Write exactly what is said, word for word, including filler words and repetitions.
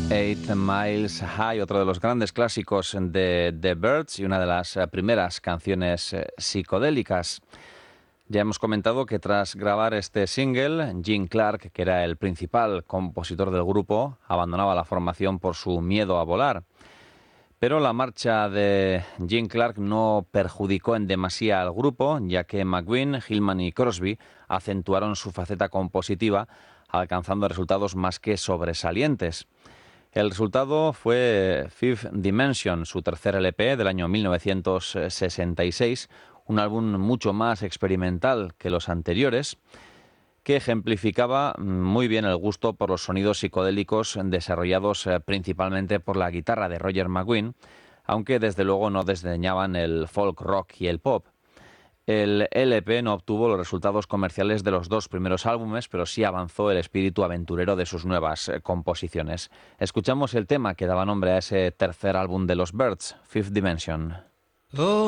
Eight Miles High, otro de los grandes clásicos de The Byrds y una de las primeras canciones psicodélicas. Ya hemos comentado que tras grabar este single, Gene Clark, que era el principal compositor del grupo, abandonaba la formación por su miedo a volar. Pero la marcha de Gene Clark no perjudicó en demasía al grupo, ya que McGuinn, Hillman y Crosby acentuaron su faceta compositiva, alcanzando resultados más que sobresalientes. El resultado fue Fifth Dimension, su tercer L P del año mil novecientos sesenta y seis, un álbum mucho más experimental que los anteriores, que ejemplificaba muy bien el gusto por los sonidos psicodélicos desarrollados principalmente por la guitarra de Roger McGuinn, aunque desde luego no desdeñaban el folk rock y el pop. El L P no obtuvo los resultados comerciales de los dos primeros álbumes, pero sí avanzó el espíritu aventurero de sus nuevas composiciones. Escuchamos el tema que daba nombre a ese tercer álbum de los Byrds, Fifth Dimension. Oh.